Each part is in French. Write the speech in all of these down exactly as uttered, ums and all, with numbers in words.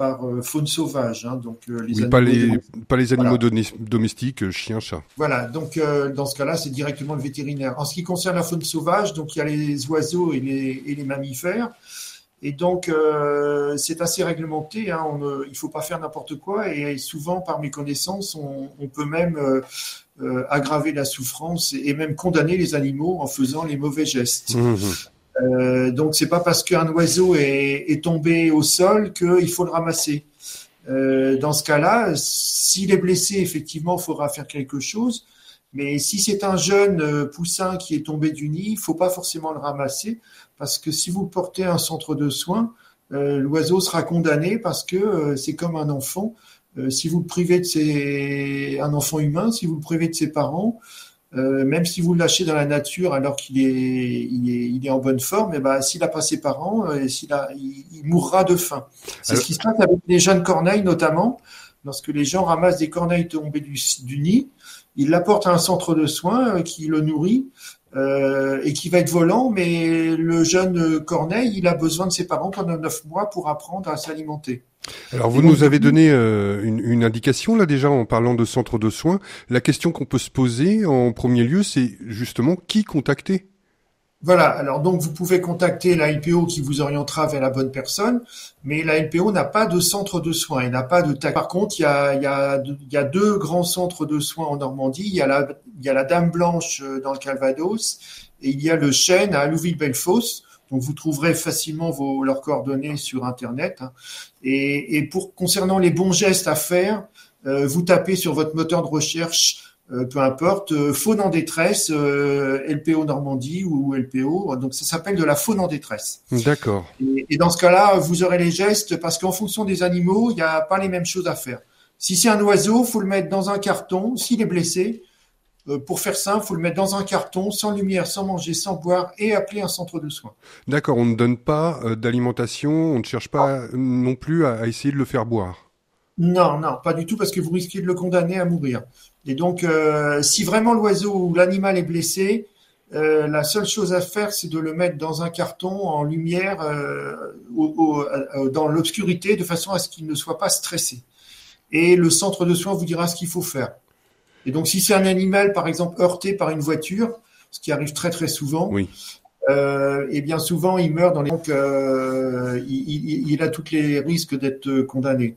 par euh, faune sauvage, hein, donc euh, les Oui, animaux pas les, domestiques. pas les animaux Voilà. doni- domestiques, euh, chiens, chats. Voilà, donc euh, dans ce cas-là, c'est directement le vétérinaire. En ce qui concerne la faune sauvage, donc il y a les oiseaux et les, et les mammifères. Et donc, euh, c'est assez réglementé. Hein, on ne, il ne faut pas faire n'importe quoi. Et souvent, par mes connaissances, on, on peut même euh, euh, aggraver la souffrance et, et même condamner les animaux en faisant les mauvais gestes. Mmh. Euh, donc, c'est pas parce qu'un oiseau est, est tombé au sol qu'il faut le ramasser. Euh, dans ce cas-là, s'il est blessé, effectivement, il faudra faire quelque chose. Mais si c'est un jeune euh, poussin qui est tombé du nid, il ne faut pas forcément le ramasser parce que si vous le portez à un centre de soins, euh, l'oiseau sera condamné parce que euh, c'est comme un enfant. Euh, si vous le privez de ses... un enfant humain, si vous le privez de ses parents, euh, même si vous le lâchez dans la nature alors qu'il est, il est, il est en bonne forme, et ben, s'il n'a pas ses parents, euh, s'il a, il, il mourra de faim. C'est Alors, ce qui se passe avec les jeunes corneilles notamment. Lorsque les gens ramassent des corneilles tombées du, du nid, ils l'apportent à un centre de soins euh, qui le nourrit euh, et qui va être volant, mais le jeune corneille, il a besoin de ses parents pendant neuf mois pour apprendre à s'alimenter. alors Et vous donc, nous du avez coup, donné euh, une, une indication là déjà en parlant de centre de soins. La question qu'on peut se poser en premier lieu, c'est justement qui contacter. voilà, alors donc vous pouvez contacter la L P O qui vous orientera vers la bonne personne, mais la L P O n'a pas de centre de soins, il n'a pas de tac. Par contre, il y a, il y, a, il y a deux grands centres de soins en Normandie, il y a la, il y a la Dame Blanche dans le Calvados et il y a le Chêne à Louville-Bellefosse. Donc vous trouverez facilement vos, leurs coordonnées sur Internet. Hein. Et, et pour concernant les bons gestes à faire, euh, vous tapez sur votre moteur de recherche Euh, peu importe, euh, faune en détresse, euh, L P O Normandie ou L P O, donc ça s'appelle de la faune en détresse. D'accord. Et, et dans ce cas-là, vous aurez les gestes parce qu'en fonction des animaux, il n'y a pas les mêmes choses à faire. Si c'est un oiseau, faut le mettre dans un carton. S'il est blessé, euh, pour faire simple, faut le mettre dans un carton, sans lumière, sans manger, sans boire, et appeler un centre de soins. D'accord, on ne donne pas euh, d'alimentation, on ne cherche pas euh, non plus à, à essayer de le faire boire. Non, non, pas du tout, parce que vous risquez de le condamner à mourir. Et donc, euh, si vraiment l'oiseau ou l'animal est blessé, euh, la seule chose à faire, c'est de le mettre dans un carton en lumière, euh, au, au, euh, dans l'obscurité, de façon à ce qu'il ne soit pas stressé. Et le centre de soins vous dira ce qu'il faut faire. Et donc, si c'est un animal, par exemple, heurté par une voiture, ce qui arrive très très souvent, Oui. euh, et bien souvent, il meurt dans les... Donc, euh, il, il, il a tous les risques d'être condamné.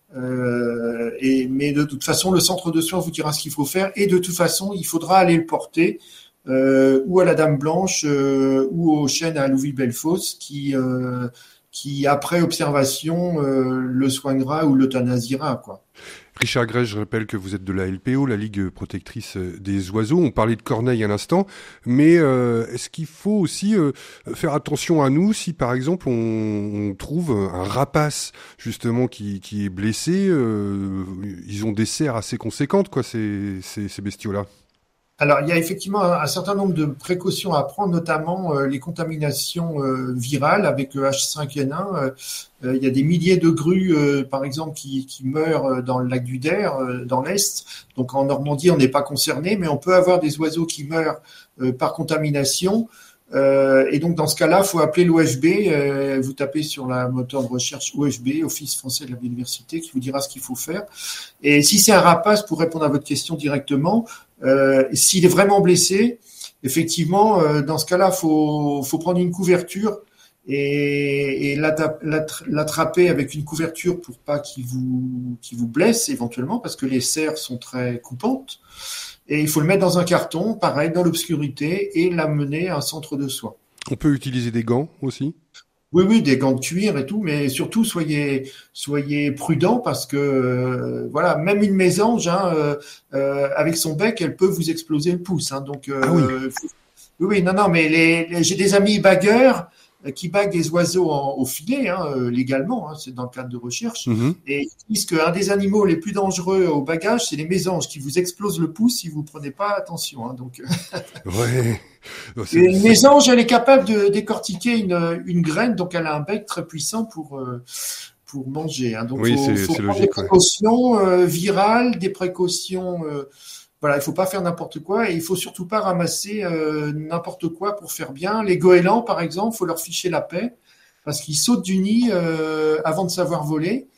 Euh, et, mais de toute façon, le centre de soins vous dira ce qu'il faut faire et de toute façon, il faudra aller le porter euh, ou à la Dame Blanche euh, ou au Chêne à Louville-Bellefosse qui, euh, qui après observation, euh, le soignera ou l'euthanasiera, quoi. Richard Grèce, je rappelle que vous êtes de la L P O, la Ligue protectrice des oiseaux. On parlait de corneille à l'instant, mais euh, est-ce qu'il faut aussi euh, faire attention à nous si, par exemple, on, on trouve un rapace justement qui, qui est blessé. Euh, ils ont des serres assez conséquentes, quoi, ces, ces, ces bestiaux-là. Alors, il y a effectivement un, un certain nombre de précautions à prendre, notamment euh, les contaminations euh, virales avec le H cinq N un. Euh, euh, il y a des milliers de grues, euh, par exemple, qui, qui meurent dans le lac du Der, euh, dans l'Est. Donc, en Normandie, on n'est pas concerné, mais on peut avoir des oiseaux qui meurent euh, par contamination. Euh, et donc, dans ce cas-là, il faut appeler l'O F B. Euh, vous tapez sur la moteur de recherche O F B, Office français de la biodiversité, qui vous dira ce qu'il faut faire. Et si c'est un rapace, pour répondre à votre question directement, euh, s'il est vraiment blessé, effectivement, euh, dans ce cas-là, faut, faut prendre une couverture et, et l'attraper avec une couverture pour pas qu'il vous, qu'il vous blesse éventuellement, parce que les serres sont très coupantes. Et il faut le mettre dans un carton, pareil, dans l'obscurité, et l'amener à un centre de soins. On peut utiliser des gants aussi? Oui, oui, des gants de cuir et tout, mais surtout soyez soyez prudents parce que euh, voilà, même une mésange, hein, euh, euh, avec son bec, elle peut vous exploser le pouce. Hein, donc euh, Ah oui. faut- oui, oui, non, non, mais les, les- j'ai des amis bagueurs euh, qui baguent des oiseaux en- au filet, hein, euh, légalement, hein, c'est dans le cadre de recherche, Mhm. et ils disent qu'un des animaux les plus dangereux au bagage, c'est les mésanges qui vous explosent le pouce si vous prenez pas attention. Hein, donc Ouais. Oh, et c'est- une c'est- mésange, elle est capable de décortiquer une, une graine, donc elle a un bec très puissant pour, euh, pour manger. Hein. Donc, Oui, faut, c'est faut c'est prendre des logique, ouais. précautions euh, virales, des précautions. Euh, voilà, il faut pas faire n'importe quoi et il faut surtout pas ramasser euh, n'importe quoi pour faire bien. Les goélands, par exemple, faut leur ficher la paix parce qu'ils sautent du nid euh, avant de savoir voler.